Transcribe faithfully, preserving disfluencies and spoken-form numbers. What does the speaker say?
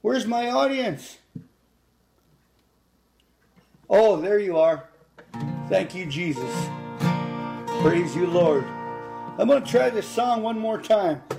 Where's my audience? Oh, there you are. Thank you, Jesus. Praise you, Lord. I'm going to try this song one more time.